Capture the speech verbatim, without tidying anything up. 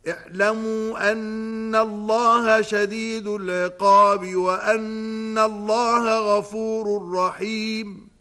اعلموا أن الله شديد العقاب وأن الله غفور رحيم